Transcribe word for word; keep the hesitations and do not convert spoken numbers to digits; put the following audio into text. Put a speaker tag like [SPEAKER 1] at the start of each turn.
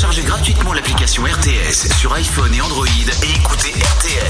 [SPEAKER 1] Téléchargez gratuitement l'application R T S sur iPhone et Android et écoutez R T